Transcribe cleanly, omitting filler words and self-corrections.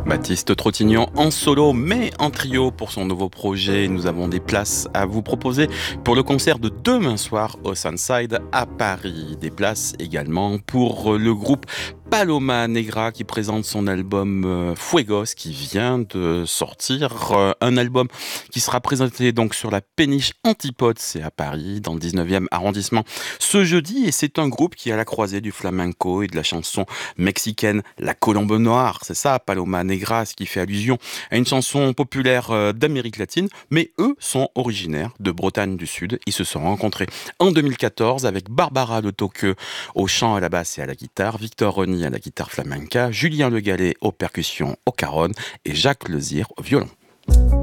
Baptiste Trottignon en solo mais en trio pour son nouveau projet. Nous avons des places à vous proposer pour le concert de demain soir au Sunside à Paris. Des places également pour le groupe Paloma Negra qui présente son album Fuegos qui vient de sortir. Un album qui sera présenté donc sur la péniche Antipodes, c'est à Paris dans le 19e arrondissement ce jeudi, et c'est un groupe qui est à la croisée du flamenco et de la chanson mexicaine La Colombe Noire. C'est ça, Paloma Negra, ce qui fait allusion à une chanson populaire d'Amérique latine, mais eux sont originaires de Bretagne du Sud. Ils se sont rencontrés en 2014 avec Barbara Le Toqueux au chant, à la basse et à la guitare, Victor Rony à la guitare flamenca, Julien Le Gallet aux percussions au caron et Jacques Lezire au violon.